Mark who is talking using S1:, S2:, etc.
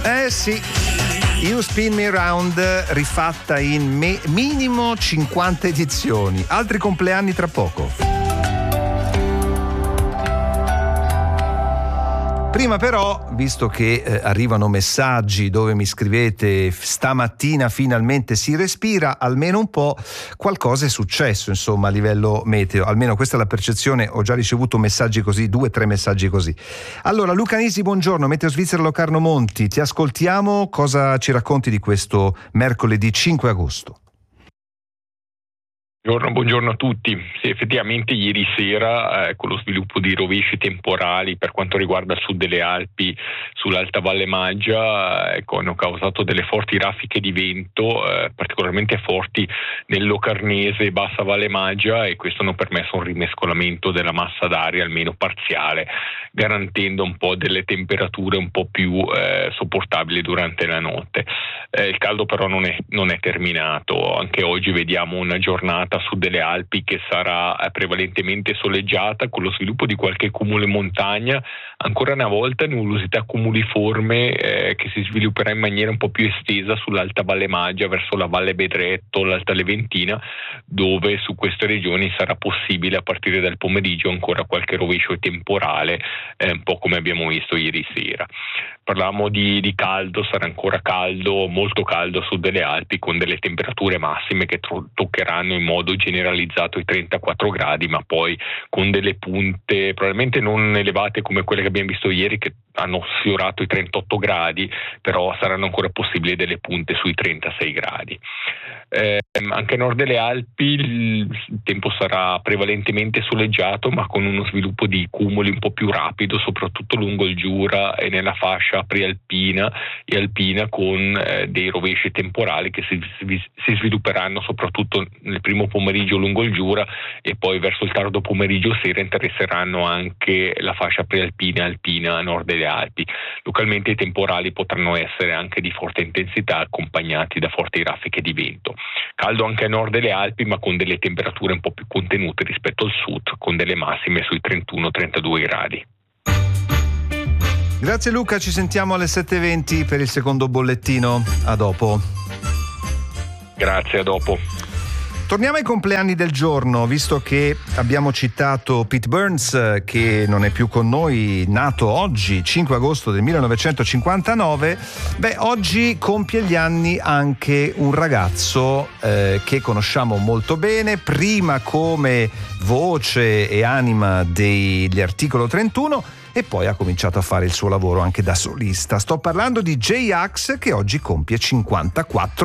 S1: Eh sì, You Spin Me Round rifatta in minimo 50 edizioni. Altri compleanni tra poco. Prima però, visto che arrivano messaggi dove mi scrivete stamattina finalmente si respira, almeno un po' qualcosa è successo, insomma, a livello meteo. Almeno questa è la percezione, ho già ricevuto messaggi così, 2 o 3 messaggi così. Allora, Luca Nisi, buongiorno, Meteo Svizzera Locarno Monti, ti ascoltiamo, cosa ci racconti di questo mercoledì 5 agosto?
S2: Buongiorno a tutti. Sì, effettivamente ieri sera con lo sviluppo di rovesci temporali per quanto riguarda il sud delle Alpi sull'Alta Valle Maggia hanno causato delle forti raffiche di vento particolarmente forti nel Locarnese e Bassa Valle Maggia, e questo hanno permesso un rimescolamento della massa d'aria almeno parziale, garantendo un po' delle temperature un po' più sopportabili durante la notte. Il caldo però non è terminato. Anche oggi vediamo una giornata a sud delle Alpi che sarà prevalentemente soleggiata, con lo sviluppo di qualche cumulo in montagna, ancora una volta nuvolosità cumuliforme che si svilupperà in maniera un po' più estesa sull'Alta Valle Maggia verso la Valle Bedretto, l'Alta Leventina, dove su queste regioni sarà possibile a partire dal pomeriggio ancora qualche rovescio temporale, un po' come abbiamo visto ieri sera. Parlavamo di caldo, sarà ancora caldo, molto caldo a sud delle Alpi, con delle temperature massime che toccheranno in modo generalizzato i 34 gradi, ma poi con delle punte probabilmente non elevate come quelle che abbiamo visto ieri, che hanno sfiorato i 38 gradi, però saranno ancora possibili delle punte sui 36 gradi. Anche a nord delle Alpi il tempo sarà prevalentemente soleggiato, ma con uno sviluppo di cumuli un po' più rapido, soprattutto lungo il Giura e nella fascia prealpina e alpina, con dei rovesci temporali che si svilupperanno soprattutto nel primo pomeriggio lungo il Giura, e poi verso il tardo pomeriggio sera interesseranno anche la fascia prealpina e alpina a nord delle Alpi. Localmente i temporali potranno essere anche di forte intensità, accompagnati da forti raffiche di vento. Caldo anche a nord delle Alpi, ma con delle temperature un po' più contenute rispetto al sud, con delle massime sui 31-32 gradi.
S1: Grazie Luca, ci sentiamo alle 7:20 per il secondo bollettino. A dopo.
S2: Grazie, a dopo.
S1: Torniamo ai compleanni del giorno, visto che abbiamo citato Pete Burns, che non è più con noi, nato oggi, 5 agosto del 1959. Oggi compie gli anni anche un ragazzo che conosciamo molto bene, prima come voce e anima degli Articolo 31 e poi ha cominciato a fare il suo lavoro anche da solista. Sto parlando di J-Ax, che oggi compie 54